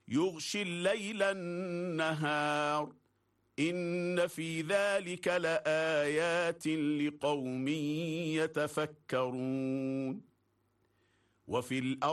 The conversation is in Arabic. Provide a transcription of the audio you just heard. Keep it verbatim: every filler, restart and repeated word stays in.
يغشي الليل النهار إن في ذلك لآيات لقوم يتفكرون. وفي الأرض